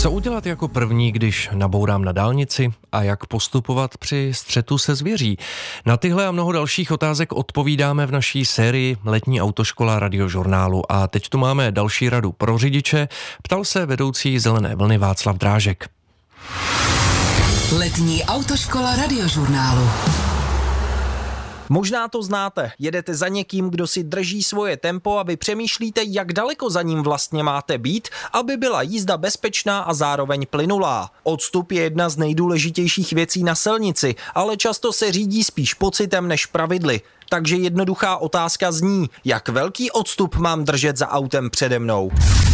Co udělat jako první, když nabourám na dálnici a jak postupovat při střetu se zvěří? Na tyhle a mnoho dalších otázek odpovídáme v naší sérii Letní autoškola Radiožurnálu. A teď tu máme další radu pro řidiče. Ptal se vedoucí Zelené vlny Václav Drážek. Letní autoškola Radiožurnálu. Možná to znáte, jedete za někým, kdo si drží svoje tempo a vy přemýšlíte, jak daleko za ním vlastně máte být, aby byla jízda bezpečná a zároveň plynulá. Odstup je jedna z nejdůležitějších věcí na silnici, ale často se řídí spíš pocitem než pravidly. Takže jednoduchá otázka zní, jak velký odstup mám držet za autem přede mnou?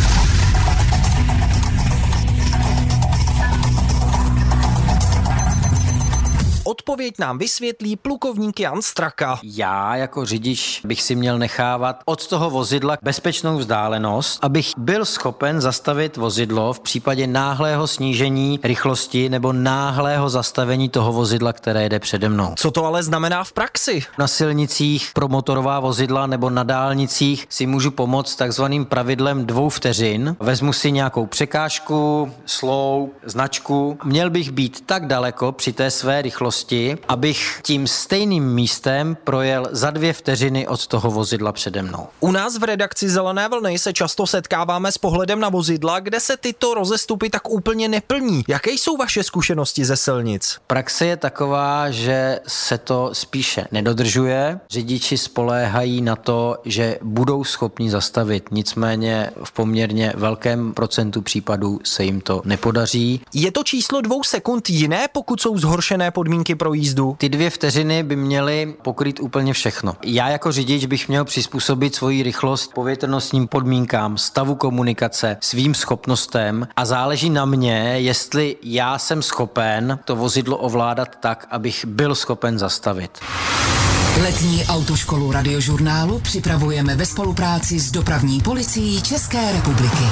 Odpověď nám vysvětlí plukovník Jan Straka. Já jako řidič bych si měl nechávat od toho vozidla bezpečnou vzdálenost, abych byl schopen zastavit vozidlo v případě náhlého snížení rychlosti nebo náhlého zastavení toho vozidla, které jede přede mnou. Co to ale znamená v praxi? Na silnicích pro motorová vozidla nebo na dálnicích si můžu pomoct takzvaným pravidlem 2 vteřin. Vezmu si nějakou překážku, sloup, značku. Měl bych být tak daleko při té své rychlosti, abych tím stejným místem projel za 2 vteřiny od toho vozidla přede mnou. U nás v redakci Zelené vlny se často setkáváme s pohledem na vozidla, kde se tyto rozestupy tak úplně neplní. Jaké jsou vaše zkušenosti ze silnic? Praxe je taková, že se to spíše nedodržuje. Řidiči spoléhají na to, že budou schopni zastavit. Nicméně v poměrně velkém procentu případů se jim to nepodaří. Je to číslo 2 sekund jiné, pokud jsou zhoršené podmínky pro jízdu? Ty 2 vteřiny by měly pokrýt úplně všechno. Já jako řidič bych měl přizpůsobit svoji rychlost povětrnostním podmínkám, stavu komunikace, svým schopnostem a záleží na mě, jestli já jsem schopen to vozidlo ovládat tak, abych byl schopen zastavit. Letní autoškolu Radiožurnálu připravujeme ve spolupráci s Dopravní policií České republiky.